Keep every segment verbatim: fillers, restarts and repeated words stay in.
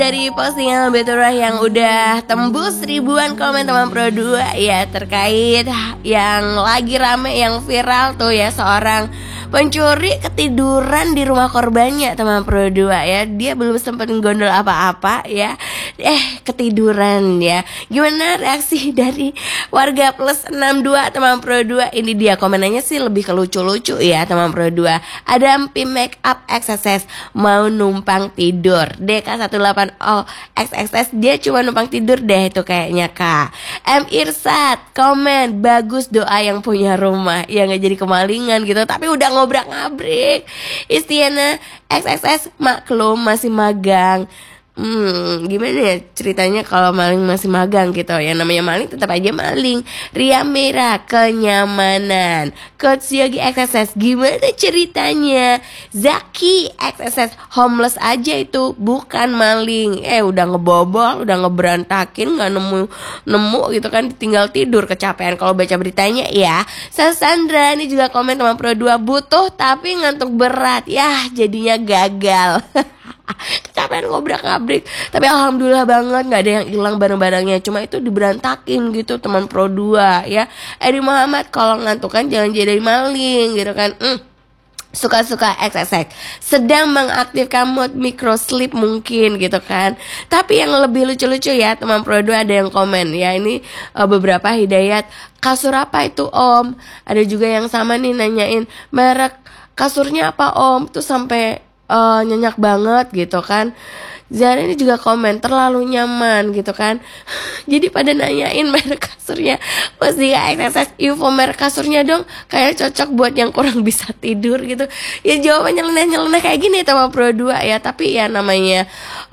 Dari postingan Betura yang udah tembus ribuan komen teman Pro dua ya, terkait yang lagi rame, yang viral tuh ya, seorang pencuri ketiduran di rumah korbannya teman Pro dua ya. Dia belum sempat gondol apa-apa ya, eh ketiduran ya. Gimana reaksi dari warga plus enam dua teman Pro dua? Ini dia komenannya sih lebih ke lucu-lucu ya teman Pro dua. Ada P Make Up X S S mau numpang tidur. D K satu delapan oh X X S dia cuma numpang tidur deh itu kayaknya Kak. M Irsat komen bagus, doa yang punya rumah ya nggak jadi kemalingan gitu, tapi udah ngobrak-ngabrik. Istiana X X S maklum masih magang. Hmm, gimana ya ceritanya kalau maling masih magang gitu ya, namanya maling tetap aja maling. Ria Merah kenyamanan. Coach Yogi X S S gimana ceritanya? Zaki X S S homeless aja itu bukan maling. Eh udah ngebobol, udah ngeberantakin, nggak nemu nemu gitu kan, tinggal tidur kecapean kalau baca beritanya ya. Sasandra ini juga komen teman Pro dua, butuh tapi ngantuk berat ya jadinya gagal. Kecapean ngobrak-ngabrik, tapi alhamdulillah banget nggak ada yang hilang barang-barangnya, cuma itu diberantakin gitu teman Pro dua ya. Eri Muhammad kalau ngantuk kan jangan jadi maling gitu kan. hmm. Suka-suka X X X sedang mengaktifkan mode micro sleep mungkin gitu kan. Tapi yang lebih lucu-lucu ya teman Pro dua ada yang komen ya, ini uh, beberapa hidayat, kasur apa itu Om? Ada juga yang sama nih nanyain merek kasurnya apa Om, tuh sampai Uh, nyenyak banget gitu kan. Zara ini juga komen terlalu nyaman gitu kan. Jadi pada nanyain merek kasurnya, pasti X X S info merek kasurnya dong, kayak cocok buat yang kurang bisa tidur gitu. Ya jawabannya nyeleneh-nyeleneh kayak gini sama Pro dua ya. Tapi ya namanya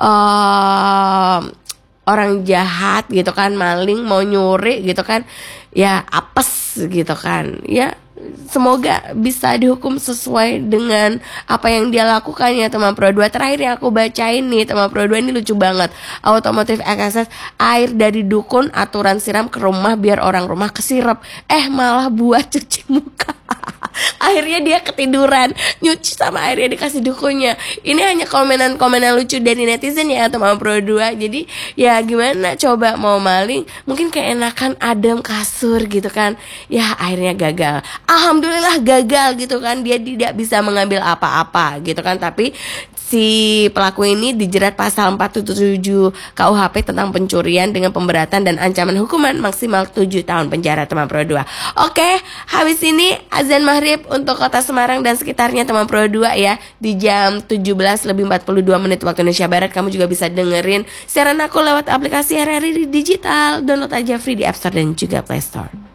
uh, orang jahat gitu kan, maling mau nyuri gitu kan, ya apes gitu kan. Ya semoga bisa dihukum sesuai dengan apa yang dia lakukan ya teman Pro dua. Terakhir yang aku bacain nih teman Pro dua, ini lucu banget. Automotive X S S air dari dukun, aturan siram ke rumah biar orang rumah kesirep, eh malah buat cuci muka. Akhirnya dia ketiduran, nyuci sama airnya dikasih dukunnya. Ini hanya komenan-komenan lucu dari netizen ya teman Pro dua. Jadi ya gimana coba, mau maling mungkin keenakan adem kasur gitu kan. Ya akhirnya gagal. Alhamdulillah gagal gitu kan, dia tidak bisa mengambil apa-apa gitu kan. Tapi si pelaku ini dijerat pasal empat tujuh tujuh K U H P tentang pencurian dengan pemberatan dan ancaman hukuman maksimal tujuh tahun penjara teman Pro dua. Oke, habis ini azan maghrib untuk kota Semarang dan sekitarnya teman Pro dua ya. Di jam tujuh belas lebih empat puluh dua menit waktu Indonesia Barat, kamu juga bisa dengerin siaran aku lewat aplikasi R R I Digital. Download aja free di App Store dan juga Play Store.